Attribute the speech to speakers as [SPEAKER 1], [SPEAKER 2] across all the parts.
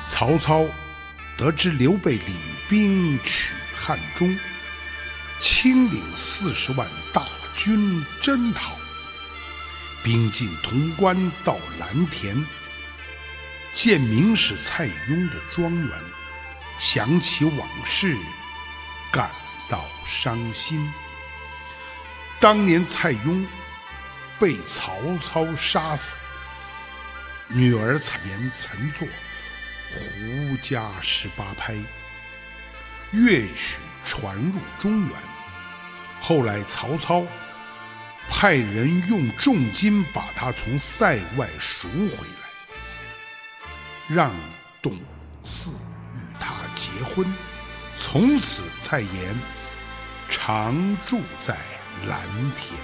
[SPEAKER 1] 曹操得知刘备领兵取汉中，亲领40万大军征讨，兵进潼关到蓝田，见名士蔡邕的庄园，想起往事，感到伤心。当年蔡邕被曹操杀死，女儿蔡琰曾作胡笳18拍，乐曲传入中原。后来曹操派人用重金把他从塞外赎回来，让董嗣与他结婚。从此蔡琰常住在蓝田。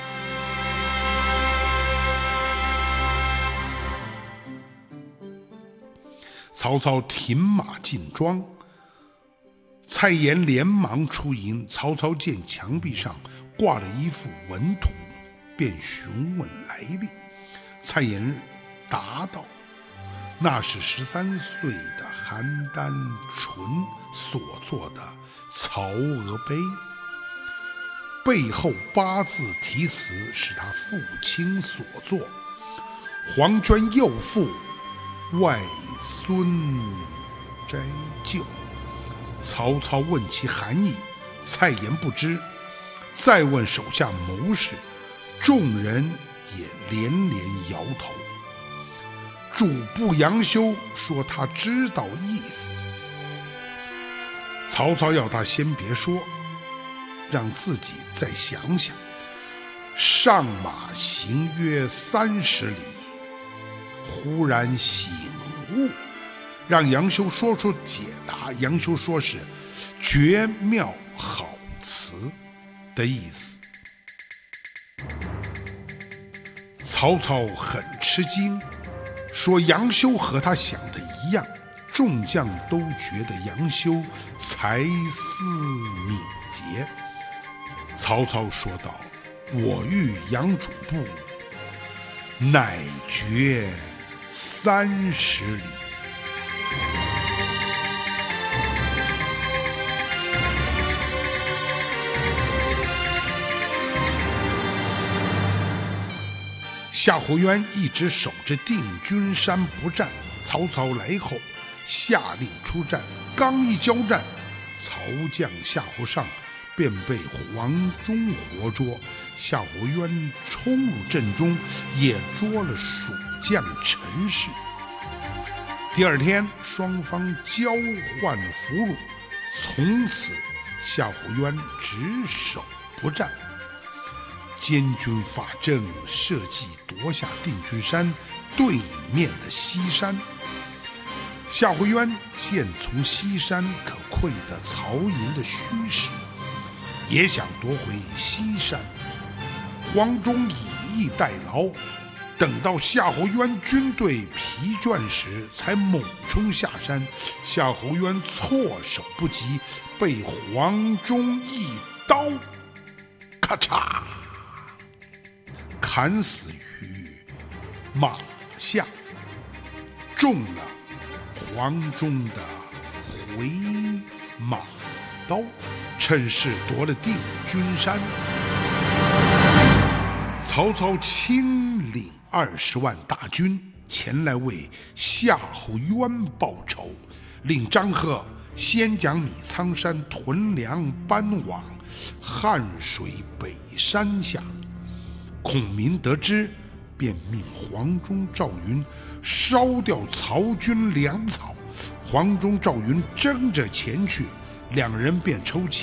[SPEAKER 1] 曹操停马进庄，蔡琰连忙出营。曹操见墙壁上挂了一幅文图，便询问来历。蔡琰答道：那是13岁的邯郸纯所作的曹娥碑，背后8字题词是他父亲所作，黄娟幼妇，外孙斋舅。曹操问其含义，蔡琰不知。再问手下谋士，众人也连连摇头。主簿杨修说他知道意思。曹操要他先别说，让自己再想想。上马行约30里，忽然醒悟，让杨修说出解答。杨修说是绝妙好词的意思。曹操很吃惊，说杨修和他想的一样。众将都觉得杨修才思敏捷。曹操说道：我欲杨主簿，乃绝30里。夏侯渊一直守着定军山不战。曹操来后，下令出战。刚一交战，曹将夏侯尚便被黄忠活捉。夏侯渊冲入阵中，也捉了蜀将陈氏。第二天，双方交换了俘虏，从此夏侯渊只守不战。监军法正设计夺下定军山对面的西山。夏侯渊见从西山可窥得曹营的虚实，也想夺回西山。黄忠以逸待劳，等到夏侯渊军队疲倦时，才猛冲下山。夏侯渊措手不及，被黄忠一刀咔嚓砍死于马下，中了黄忠的回马刀，趁势夺了定军山。曹操亲领20万大军前来为夏侯渊报仇，令张贺先将米仓山屯粮搬往汉水北山下。孔明得知，便命黄忠、赵云烧掉曹军粮草。黄忠、赵云争着前去，两人便抽签。